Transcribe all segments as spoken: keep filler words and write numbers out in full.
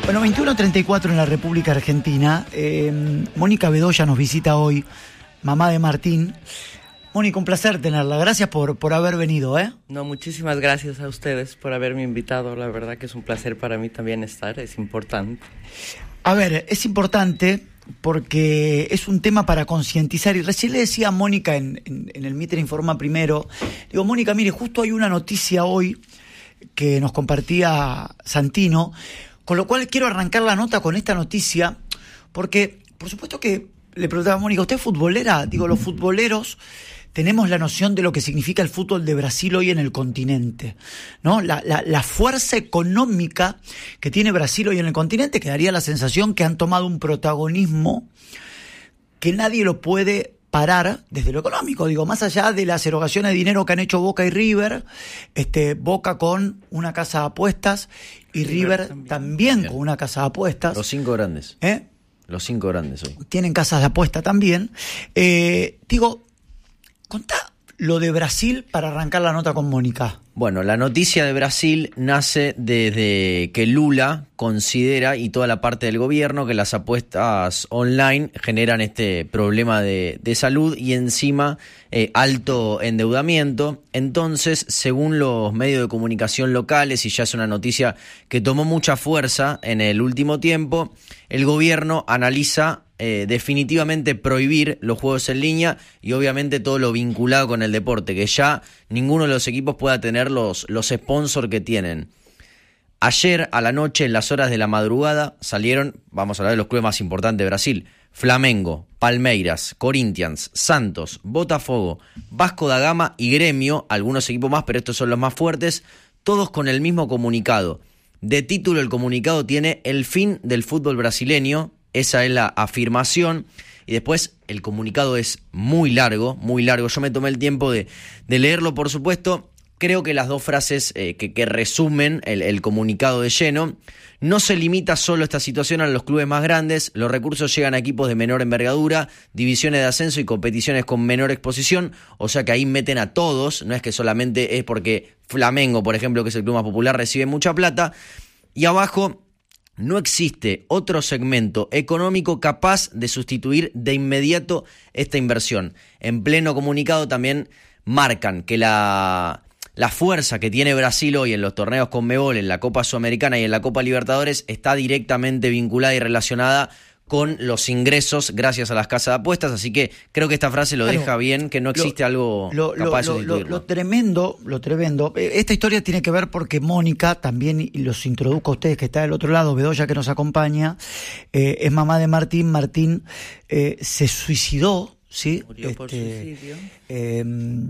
Bueno, veintiuno treinta y cuatro en la República Argentina. Eh, Mónica Bedoya nos visita hoy, mamá de Martín. Mónica, un placer tenerla. Gracias por, por haber venido, ¿eh? No, muchísimas gracias a ustedes por haberme invitado. La verdad que es un placer para mí también estar, es importante. A ver, es importante porque es un tema para concientizar. Y recién le decía a Mónica en, en, en el Mitre Informa Primero, digo, Mónica, mire, justo hay una noticia hoy que nos compartía Santino, con lo cual quiero arrancar la nota con esta noticia, porque, por supuesto que le preguntaba a Mónica, ¿usted es futbolera? Digo, los futboleros tenemos la noción de lo que significa el fútbol de Brasil hoy en el continente, ¿no? La, la, la fuerza económica que tiene Brasil hoy en el continente, que daría la sensación que han tomado un protagonismo que nadie lo puede parar desde lo económico, digo, más allá de las erogaciones de dinero que han hecho Boca y River, este, Boca con una casa de apuestas y River, River también, también con una casa de apuestas. Los cinco grandes. ¿Eh? Los cinco grandes hoy. Tienen casas de apuesta también. Eh, digo, contá lo de Brasil para arrancar la nota con Mónica. Bueno, la noticia de Brasil nace desde que Lula considera, y toda la parte del gobierno, que las apuestas online generan este problema de, de salud y encima eh, alto endeudamiento. Entonces, según los medios de comunicación locales, y ya es una noticia que tomó mucha fuerza en el último tiempo, el gobierno analiza eh, definitivamente prohibir los juegos en línea y obviamente todo lo vinculado con el deporte, que ya ninguno de los equipos pueda tener los, los sponsors que tienen. Ayer a la noche, en las horas de la madrugada, salieron, vamos a hablar de los clubes más importantes de Brasil, Flamengo, Palmeiras, Corinthians, Santos, Botafogo, Vasco da Gama y Gremio, algunos equipos más, pero estos son los más fuertes, todos con el mismo comunicado. De título, el comunicado tiene el fin del fútbol brasileño, esa es la afirmación, y después el comunicado es muy largo, muy largo, yo me tomé el tiempo de, de leerlo, por supuesto. Creo que las dos frases eh, que, que resumen el, el comunicado de lleno: no se limita solo esta situación a los clubes más grandes, los recursos llegan a equipos de menor envergadura, divisiones de ascenso y competiciones con menor exposición, o sea que ahí meten a todos, no es que solamente es porque Flamengo, por ejemplo, que es el club más popular, recibe mucha plata. Y abajo: no existe otro segmento económico capaz de sustituir de inmediato esta inversión. En pleno comunicado también marcan que la... La fuerza que tiene Brasil hoy en los torneos Conmebol, en la Copa Sudamericana y en la Copa Libertadores está directamente vinculada y relacionada con los ingresos gracias a las casas de apuestas, así que creo que esta frase lo claro, deja bien, que no existe lo, algo lo, capaz lo, de sustituirlo. Lo, lo tremendo, lo tremendo, esta historia tiene que ver porque Mónica, también, y los introduzco a ustedes que está del otro lado, Bedoya que nos acompaña, eh, es mamá de Martín. Martín eh, se suicidó, ¿sí? Murió este, por suicidio. Eh,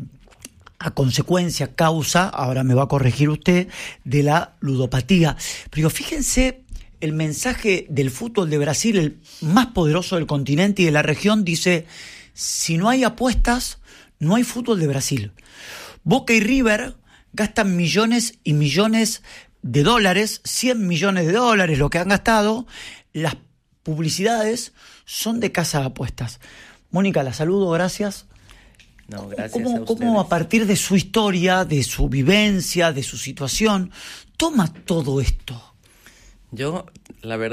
a consecuencia, causa, ahora me va a corregir usted, de la ludopatía. Pero fíjense, el mensaje del fútbol de Brasil, el más poderoso del continente y de la región, dice: si no hay apuestas, no hay fútbol de Brasil. Boca y River gastan millones y millones de dólares, cien millones de dólares lo que han gastado. Las publicidades son de casa de apuestas. Mónica, la saludo, gracias. No, gracias ¿Cómo, a ustedes. ¿Cómo a partir de su historia, de su vivencia, de su situación, toma todo esto? Yo, la verdad...